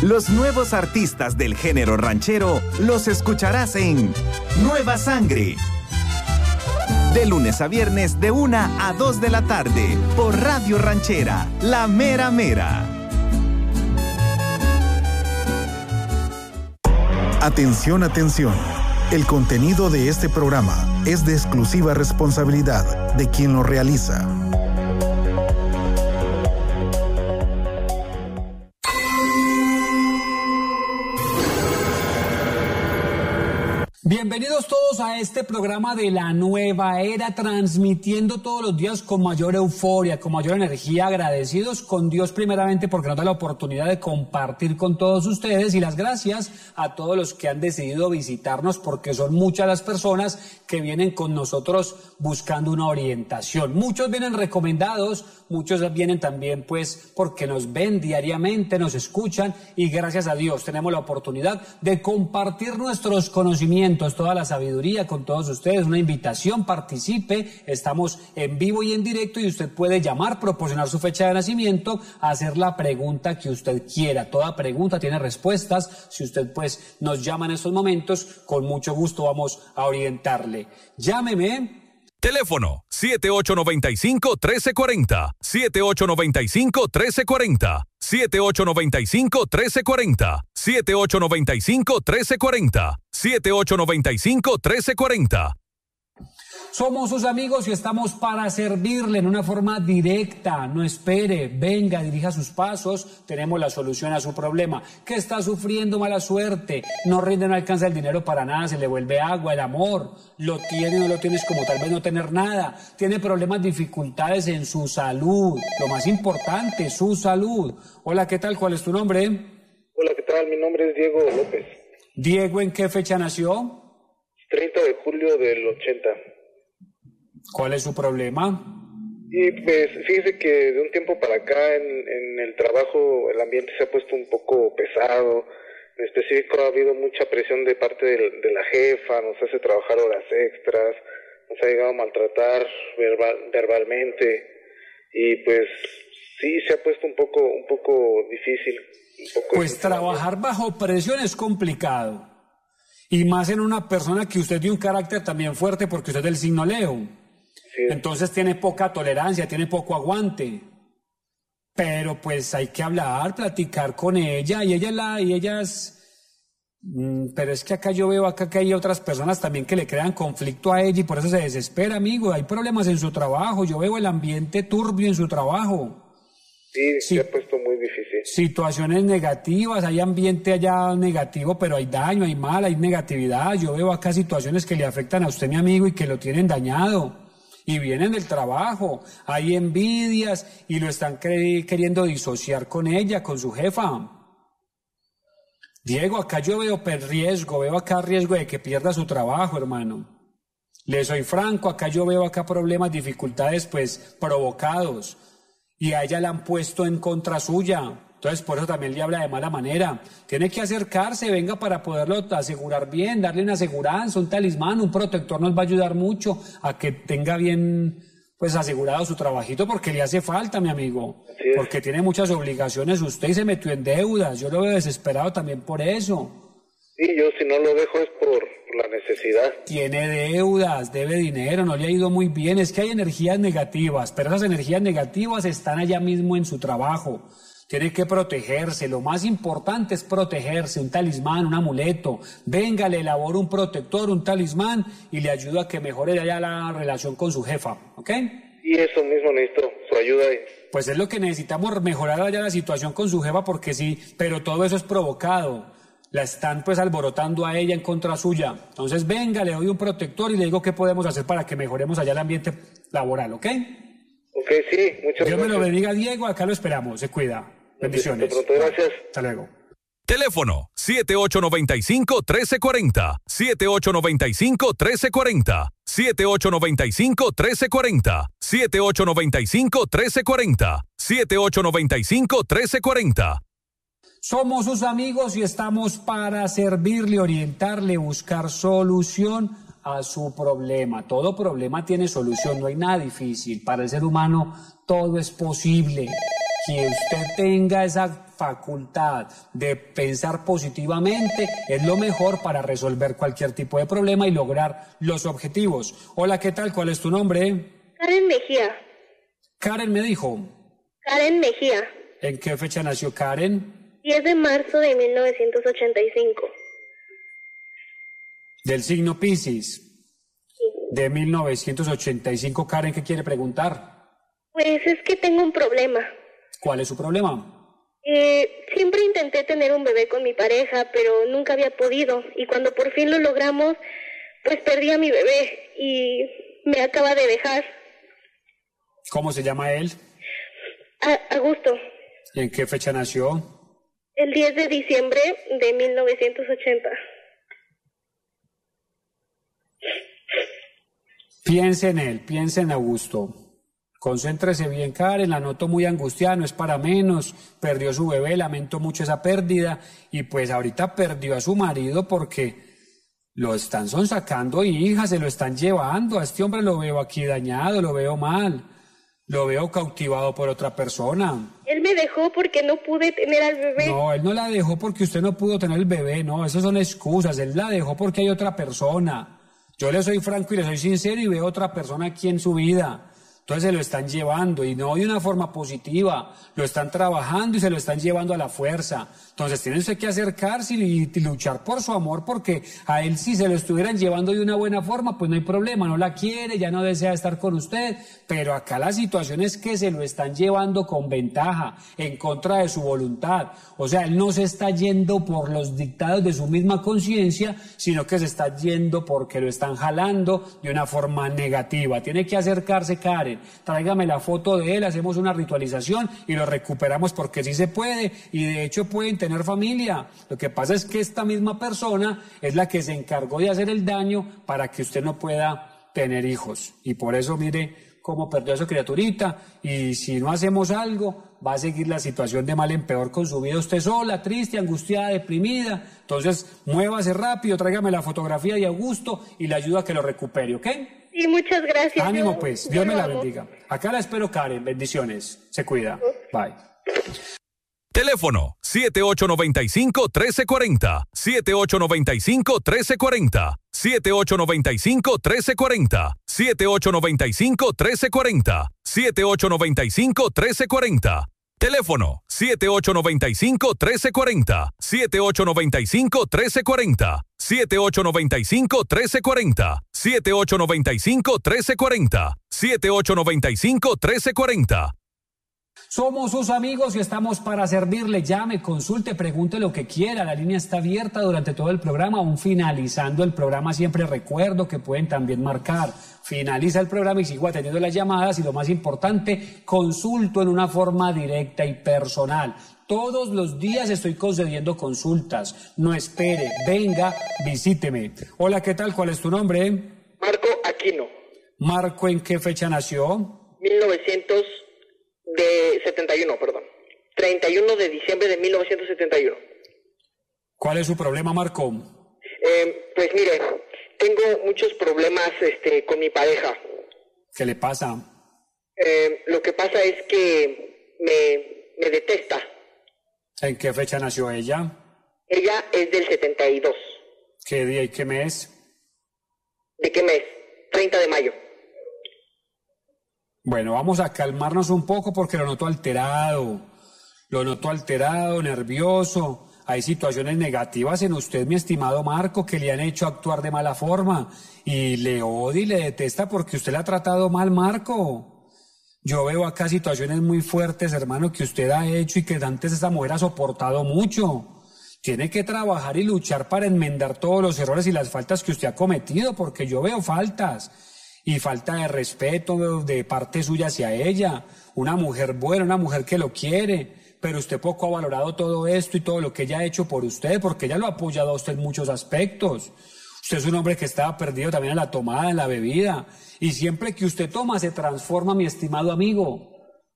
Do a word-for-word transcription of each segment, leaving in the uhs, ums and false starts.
Los nuevos artistas del género ranchero los escucharás en Nueva Sangre. De lunes a viernes de una a dos de la tarde por Radio Ranchera, La Mera Mera. Atención, atención. El contenido de este programa es de exclusiva responsabilidad de quien lo realiza. Bienvenidos todos a este programa de la nueva era, transmitiendo todos los días con mayor euforia, con mayor energía, agradecidos con Dios primeramente porque nos da la oportunidad de compartir con todos ustedes, y las gracias a todos los que han decidido visitarnos, porque son muchas las personas que vienen con nosotros buscando una orientación. Muchos vienen recomendados, muchos vienen también pues porque nos ven diariamente, nos escuchan, y gracias a Dios tenemos la oportunidad de compartir nuestros conocimientos, toda la sabiduría con todos ustedes. Una invitación, participe, estamos en vivo y en directo y usted puede llamar, proporcionar su fecha de nacimiento, hacer la pregunta que usted quiera. Toda pregunta tiene respuestas. Si usted pues nos llama en estos momentos, con mucho gusto vamos a orientarle. Llámeme. Teléfono siete ocho nueve cinco, uno tres cuatro cero, siete ocho nueve cinco, uno tres cuatro cero, siete ocho nueve cinco, uno tres cuatro cero, siete ocho nueve cinco, uno tres cuatro cero, siete ocho nueve cinco, uno tres cuatro cero. Somos sus amigos y estamos para servirle en una forma directa. No espere, venga, dirija sus pasos. Tenemos la solución a su problema. ¿Qué está sufriendo? Mala suerte. No rinde, no alcanza el dinero para nada. Se le vuelve agua, el amor. Lo tiene, no lo tienes, como tal vez no tener nada. Tiene problemas, dificultades en su salud. Lo más importante, su salud. Hola, ¿qué tal? ¿Cuál es tu nombre? Hola, ¿qué tal? Mi nombre es Diego López. Diego, ¿en qué fecha nació? treinta de julio del ochenta. ¿Cuál es su problema? Y pues fíjese que de un tiempo para acá en, en el trabajo el ambiente se ha puesto un poco pesado. En específico ha habido mucha presión de parte de, de la jefa, nos hace trabajar horas extras, nos ha llegado a maltratar verbal, verbalmente, y pues sí se ha puesto un poco un poco difícil. Un poco pues difícil. Trabajar bajo presión es complicado, y más en una persona que usted tiene un carácter también fuerte, porque usted es del signo Leo. Sí. Entonces tiene poca tolerancia, tiene poco aguante. Pero pues hay que hablar, platicar con ella, y ella la, y ellas, mm, pero es que acá yo veo acá que hay otras personas también que le crean conflicto a ella y por eso se desespera, amigo. Hay problemas en su trabajo, yo veo el ambiente turbio en su trabajo. Sí, sí, se ha puesto muy difícil. Situaciones negativas, hay ambiente allá negativo, pero hay daño, hay mal, hay negatividad. Yo veo acá situaciones que le afectan a usted, mi amigo, y que lo tienen dañado. Y vienen del trabajo, hay envidias y lo están queriendo disociar con ella, con su jefa. Diego, acá yo veo riesgo, veo acá riesgo de que pierda su trabajo, hermano. Le soy franco, acá yo veo acá problemas, dificultades pues provocados, y a ella la han puesto en contra suya. Entonces por eso también le habla de mala manera. Tiene que acercarse, venga, para poderlo asegurar bien, darle una aseguranza, un talismán, un protector nos va a ayudar mucho a que tenga bien pues asegurado su trabajito, porque le hace falta, mi amigo. Sí. Porque tiene muchas obligaciones usted y se metió en deudas. Yo lo veo desesperado también por eso. Sí, yo si no lo dejo es por la necesidad. Tiene deudas, debe dinero, no le ha ido muy bien. Es que hay energías negativas, pero esas energías negativas están allá mismo en su trabajo. Tiene que protegerse, lo más importante es protegerse, un talismán, un amuleto. Venga, le elaboro un protector, un talismán, y le ayudo a que mejore ya la relación con su jefa, ¿ok? Y eso mismo necesito, su ayuda. Pues es lo que necesitamos, mejorar allá la situación con su jefa, porque sí, pero todo eso es provocado. La están pues alborotando a ella en contra suya. Entonces venga, le doy un protector y le digo qué podemos hacer para que mejoremos allá el ambiente laboral, ¿ok? Ok, sí, muchas gracias. Dios me lo bendiga, Diego, acá lo esperamos, se cuida. Bendiciones. De pronto, gracias. Hasta luego. Teléfono siete ocho nueve cinco, uno tres cuatro cero, siete ocho nueve cinco, uno tres cuatro cero, siete ocho nueve cinco, uno tres cuatro cero, siete ocho nueve cinco, uno tres cuatro cero, siete ocho nueve cinco, uno tres cuatro cero. Somos sus amigos y estamos para servirle, orientarle, buscar solución a su problema. Todo problema tiene solución, no hay nada difícil. Para el ser humano todo es posible. que usted tenga esa facultad de pensar positivamente es lo mejor para resolver cualquier tipo de problema y lograr los objetivos. Hola, ¿qué tal? ¿Cuál es tu nombre? Karen Mejía. Karen me dijo. Karen Mejía. ¿En qué fecha nació Karen? diez de marzo de mil novecientos ochenta y cinco. Del signo Piscis. Sí. De mil novecientos ochenta y cinco. Karen, ¿qué quiere preguntar? Pues es que tengo un problema. ¿Cuál es su problema? Eh, siempre intenté tener un bebé con mi pareja, pero nunca había podido. Y cuando por fin lo logramos, pues perdí a mi bebé y me acaba de dejar. ¿Cómo se llama él? A- Augusto. ¿Y en qué fecha nació? El diez de diciembre de mil novecientos ochenta. Piense en él, piense en Augusto. Concéntrese bien, Karen, la noto muy angustiada, no es para menos, perdió su bebé, lamento mucho esa pérdida, y pues ahorita perdió a su marido porque lo están sonsacando, hija, se lo están llevando, a este hombre lo veo aquí dañado, lo veo mal, lo veo cautivado por otra persona. Él me dejó porque no pude tener al bebé. No, él no la dejó porque usted no pudo tener el bebé, no, esas son excusas, él la dejó porque hay otra persona. Yo le soy franco y le soy sincero y veo otra persona aquí en su vida. Entonces se lo están llevando y no de una forma positiva, lo están trabajando y se lo están llevando a la fuerza. Entonces tiene usted que acercarse y, y luchar por su amor, porque a él si se lo estuvieran llevando de una buena forma, pues no hay problema, no la quiere, ya no desea estar con usted, pero acá la situación es que se lo están llevando con ventaja, en contra de su voluntad. O sea, él no se está yendo por los dictados de su misma conciencia, sino que se está yendo porque lo están jalando de una forma negativa. Tiene que acercarse, Karen. Tráigame la foto de él, hacemos una ritualización y lo recuperamos porque sí se puede y de hecho pueden tener familia. Lo que pasa es que esta misma persona es la que se encargó de hacer el daño para que usted no pueda tener hijos. Y por eso mire cómo perdió a su criaturita y si no hacemos algo va a seguir la situación de mal en peor con su vida usted sola, triste, angustiada, deprimida. Entonces muévase rápido, tráigame la fotografía de Augusto y le ayuda a que lo recupere, ¿ok? Sí, muchas gracias. Ánimo Yo- pues, yo Dios me lo la amo. bendiga. Acá la espero, Karen, bendiciones. Se cuida. Bye. Teléfono siete ocho nueve cinco, uno tres cuatro cero, siete ocho nueve cinco, uno tres cuatro cero, siete ocho nueve cinco, uno tres cuatro cero, siete ocho nueve cinco, uno tres cuatro cero, siete ocho nueve cinco, uno tres cuatro cero. Teléfono siete ocho nueve cinco, uno tres cuatro cero, siete ocho nueve cinco, uno tres cuatro cero, siete ocho nueve cinco, uno tres cuatro cero, siete ocho nueve cinco, uno tres cuatro cero, siete ocho nueve cinco, uno tres cuatro cero. Somos sus amigos y estamos para servirle. Llame, consulte, pregunte lo que quiera. La línea está abierta durante todo el programa. Aún finalizando el programa, siempre recuerdo que pueden también marcar. Finaliza el programa y sigo atendiendo las llamadas. Y lo más importante, consulto en una forma directa y personal. Todos los días estoy concediendo consultas. No espere, venga, visíteme. Hola, ¿qué tal? ¿Cuál es tu nombre? Marco Aquino, Marco, ¿en qué fecha nació? mil novecientos setenta y uno, perdón. treinta y uno de diciembre de mil novecientos setenta y uno. ¿Cuál es su problema, Marco? Eh, pues mire, tengo muchos problemas este, con mi pareja. ¿Qué le pasa? Eh, lo que pasa es que me, me detesta. ¿En qué fecha nació ella? Ella es del setenta y dos. ¿Qué día y qué mes? ¿De qué mes? treinta de mayo. Bueno, vamos a calmarnos un poco porque lo noto alterado. Lo noto alterado, nervioso. Hay situaciones negativas en usted, mi estimado Marco, que le han hecho actuar de mala forma. Y le odia y le detesta porque usted le ha tratado mal, Marco. Yo veo acá situaciones muy fuertes, hermano, que usted ha hecho y que antes esa mujer ha soportado mucho. Tiene que trabajar y luchar para enmendar todos los errores y las faltas que usted ha cometido, porque yo veo faltas. Y falta de respeto de parte suya hacia ella. Una mujer buena, una mujer que lo quiere. Pero usted poco ha valorado todo esto y todo lo que ella ha hecho por usted, porque ella lo ha apoyado a usted en muchos aspectos. Usted es un hombre que estaba perdido también en la tomada, en la bebida. Y siempre que usted toma, se transforma, mi estimado amigo.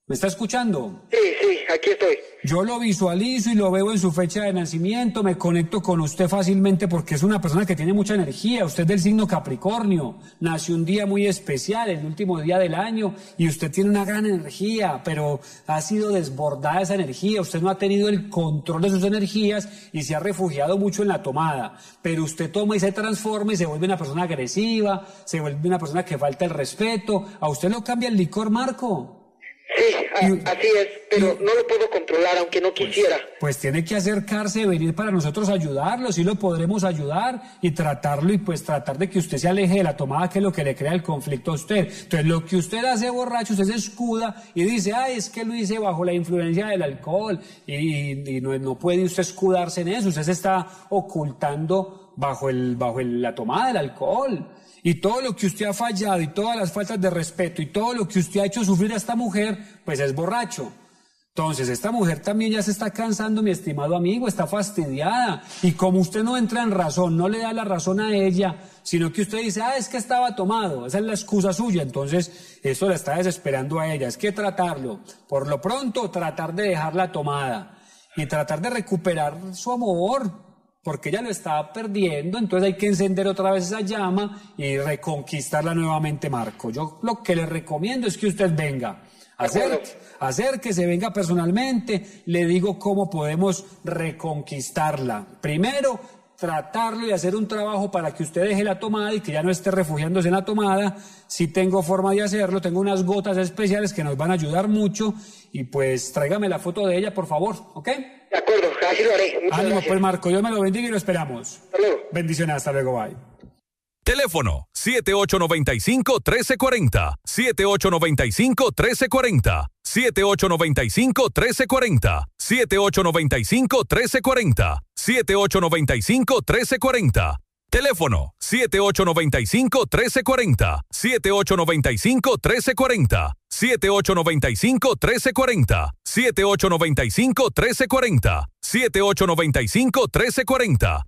¿Me está escuchando? Sí, sí, aquí estoy. Yo lo visualizo y lo veo en su fecha de nacimiento, me conecto con usted fácilmente porque es una persona que tiene mucha energía. Usted es del signo Capricornio, nació un día muy especial, el último día del año, y usted tiene una gran energía, pero ha sido desbordada esa energía. Usted no ha tenido el control de sus energías y se ha refugiado mucho en la tomada. Pero usted toma y se transforma y se vuelve una persona agresiva, se vuelve una persona que falta el respeto. ¿A usted lo cambia el licor, Marco? Sí, a, así es, pero no lo puedo controlar, aunque no quisiera. Pues, pues tiene que acercarse, venir para nosotros ayudarlo, sí lo podremos ayudar y tratarlo y pues tratar de que usted se aleje de la tomada, que es lo que le crea el conflicto a usted. Entonces lo que usted hace borracho, usted se escuda y dice, ay, es que lo hice bajo la influencia del alcohol y, y no, no puede usted escudarse en eso, usted se está ocultando bajo, el, bajo el, la tomada del alcohol. Y todo lo que usted ha fallado y todas las faltas de respeto y todo lo que usted ha hecho sufrir a esta mujer, pues es borracho. Entonces, esta mujer también ya se está cansando, mi estimado amigo, está fastidiada. Y como usted no entra en razón, no le da la razón a ella, sino que usted dice, ah, es que estaba tomado, esa es la excusa suya. Entonces, eso la está desesperando a ella. Es que tratarlo, por lo pronto, tratar de dejar la tomada y tratar de recuperar su amor, porque ella lo estaba perdiendo. Entonces hay que encender otra vez esa llama y reconquistarla nuevamente, Marco. Yo lo que le recomiendo es que usted venga, acérquese, acérquese, venga personalmente, le digo cómo podemos reconquistarla. Primero, tratarlo y hacer un trabajo para que usted deje la tomada y que ya no esté refugiándose en la tomada. Si tengo forma de hacerlo, tengo unas gotas especiales que nos van a ayudar mucho y pues tráigame la foto de ella, por favor, ¿ok? De acuerdo, así lo haré. Muchas Ánimo, gracias. pues Marco, Dios me lo bendiga y lo esperamos. Hasta luego. Bendiciones, hasta luego, bye. Teléfono siete ocho nueve cinco, uno tres cuatro cero, siete ocho nueve cinco, uno tres cuatro cero, siete ocho nueve cinco, uno tres cuatro cero, siete ocho nueve cinco, uno tres cuatro cero, siete ocho nueve cinco, uno tres cuatro cero. Teléfono siete ocho nueve cinco, uno tres cuatro cero, siete ocho nueve cinco, uno tres cuatro cero, siete ocho nueve cinco, uno tres cuatro cero, siete ocho nueve cinco, uno tres cuatro cero, siete ocho nueve cinco, uno tres cuatro cero.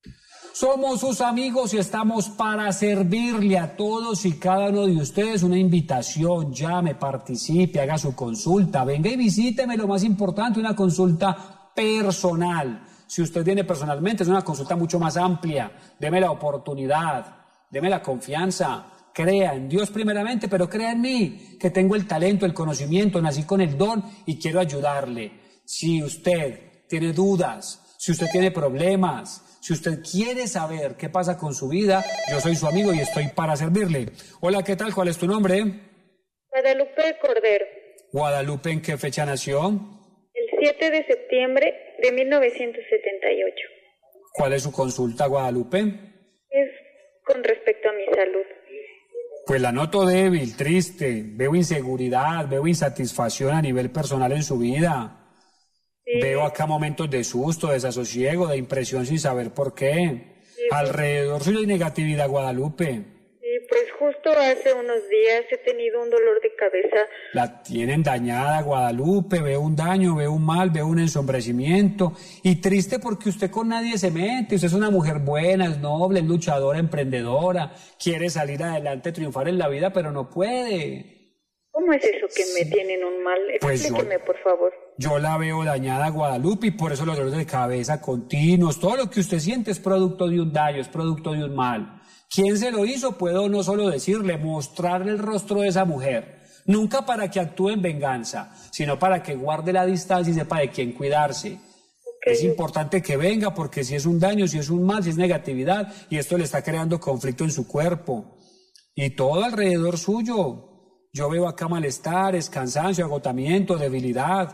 Somos sus amigos y estamos para servirle a todos y cada uno de ustedes. Una invitación, llame, participe, haga su consulta, venga y visíteme, lo más importante, una consulta personal. Si usted viene personalmente, es una consulta mucho más amplia. Deme la oportunidad, deme la confianza. Crea en Dios primeramente, pero crea en mí, que tengo el talento, el conocimiento, nací con el don y quiero ayudarle. Si usted tiene dudas, si usted tiene problemas, si usted quiere saber qué pasa con su vida, yo soy su amigo y estoy para servirle. Hola, ¿qué tal? ¿Cuál es tu nombre? Guadalupe Cordero. Guadalupe, ¿en qué fecha nació? El siete de septiembre de mil novecientos setenta y ocho. ¿Cuál es su consulta, Guadalupe? Es con respecto a mi salud. Pues la noto débil, triste, veo inseguridad, veo insatisfacción a nivel personal en su vida. Sí. Veo acá momentos de susto, de desasosiego, de impresión sin saber por qué. Sí, alrededor suyo hay negatividad, Guadalupe. Sí, pues justo hace unos días he tenido un dolor de cabeza. La tienen dañada, Guadalupe, veo un daño, veo un mal, veo un ensombrecimiento. Y triste porque usted con nadie se mete, usted es una mujer buena, es noble, es luchadora, emprendedora, quiere salir adelante, triunfar en la vida, pero no puede. ¿Cómo es eso que me tienen un mal? Explíqueme, pues yo, por favor. Yo la veo dañada, Guadalupe, y por eso los dolores de cabeza continuos. Todo lo que usted siente es producto de un daño, es producto de un mal. ¿Quién se lo hizo? Puedo no solo decirle, mostrarle el rostro de esa mujer. Nunca para que actúe en venganza, sino para que guarde la distancia y sepa de quién cuidarse. Okay. Es importante que venga porque si es un daño, si es un mal, si es negatividad, y esto le está creando conflicto en su cuerpo. Y todo alrededor suyo. Yo veo acá malestares, cansancio, agotamiento, debilidad.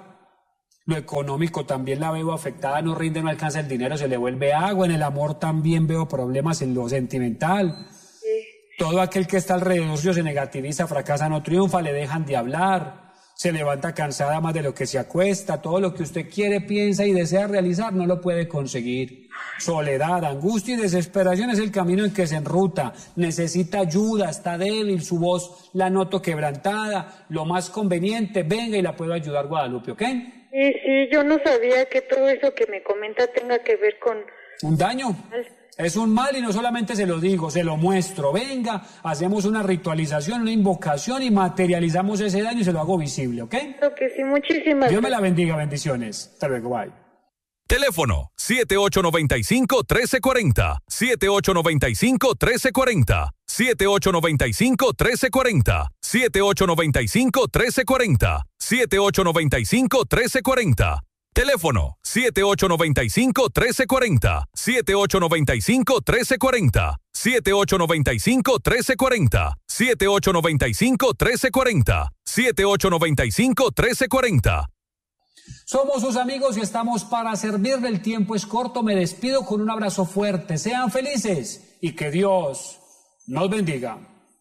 Lo económico también la veo afectada, no rinde, no alcanza el dinero, se le vuelve agua. En el amor también veo problemas en lo sentimental. Sí. Todo aquel que está alrededor suyo se negativiza, fracasa, no triunfa, le dejan de hablar, se levanta cansada más de lo que se acuesta. Todo lo que usted quiere, piensa y desea realizar no lo puede conseguir. Soledad, angustia y desesperación es el camino en que se enruta. Necesita ayuda, está débil, su voz la noto quebrantada. Lo más conveniente, venga y la puedo ayudar, Guadalupe, ¿ok? Sí, sí, yo no sabía que todo eso que me comenta tenga que ver con... ¿Un daño? Es un mal y no solamente se lo digo, se lo muestro. Venga, hacemos una ritualización, una invocación y materializamos ese daño y se lo hago visible, ¿ok? Creo que sí, muchísimas Dios me la bendiga, bendiciones. Hasta luego, bye. Teléfono siete ocho nueve cinco, uno tres cuatro cero, siete ocho nueve cinco, uno tres cuatro cero, siete ocho nueve cinco, uno tres cuatro cero, siete ocho nueve cinco, uno tres cuatro cero, siete ocho nueve cinco, uno tres cuatro cero. Teléfono siete ocho nueve cinco, uno tres cuatro cero, siete ocho nueve cinco, uno tres cuatro cero, siete ocho nueve cinco, uno tres cuatro cero, siete ocho nueve cinco, uno tres cuatro cero, siete ocho nueve cinco, uno tres cuatro cero. Somos sus amigos y estamos para servirle. El tiempo es corto. Me despido con un abrazo fuerte. Sean felices y que Dios nos bendiga.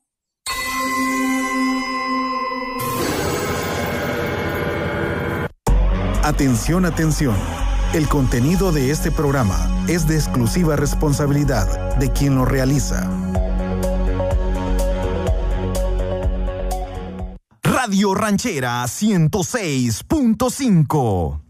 Atención, atención. El contenido de este programa es de exclusiva responsabilidad de quien lo realiza. Radio Ranchera ciento seis punto cinco.